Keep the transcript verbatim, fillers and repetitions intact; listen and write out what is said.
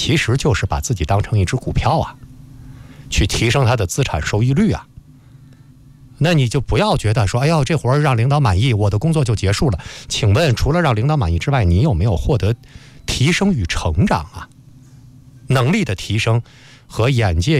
其实就是把自己当成一只股票啊，去提升它的资产收益率啊。那你就不要觉得说，哎呦，这活儿让领导满意，我的工作就结束了。请问，除了让领导满意之外，你有没有获得提升与成长啊？能力的提升和眼界